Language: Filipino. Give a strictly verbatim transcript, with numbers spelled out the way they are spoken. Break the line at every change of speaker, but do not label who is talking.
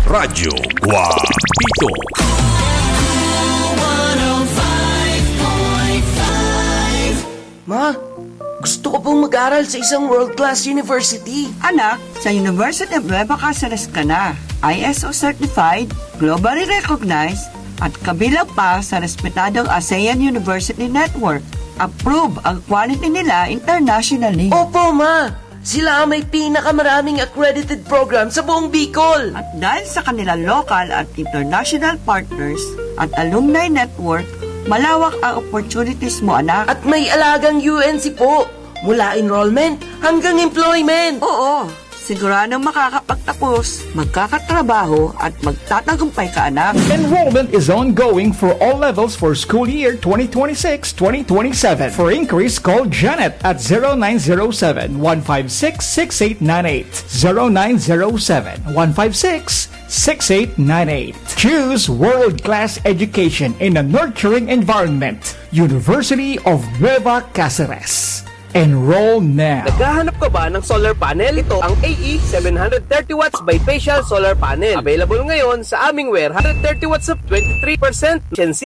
Radyo Guapito.
Ma, gusto ko pong mag-aral sa isang world-class university.
Anak, sa University of Nueva Cáceres ka na. I S O certified, globally recognized, at kabilang pa sa respetadong ASEAN University Network. Approve ang quality nila internationally.
Opo, Ma. Sila ang may pinakamaraming accredited program sa buong Bicol.
At dahil sa kanilang local at international partners at alumni network, malawak ang opportunities mo, anak.
At may alagang U N C po. Mula enrollment hanggang employment.
Oo, siguradong makakapagtapos, magkakatrabaho at magtatagumpay ka, anak.
Enrollment is ongoing for all levels for school year twenty twenty-six twenty twenty-seven. For inquiries, call Janet at zero nine zero seven, one five six, six eight nine eight. zero nine zero seven, one five six, six eight nine eight. Choose world-class education in a nurturing environment. University of Nueva Cáceres. Enroll now.
Naghahanap ka ba ng solar panel? Ito ang A E seven thirty watts bifacial solar panel. Available ngayon sa aming warehouse. one hundred thirty watts of twenty-three percent efficiency.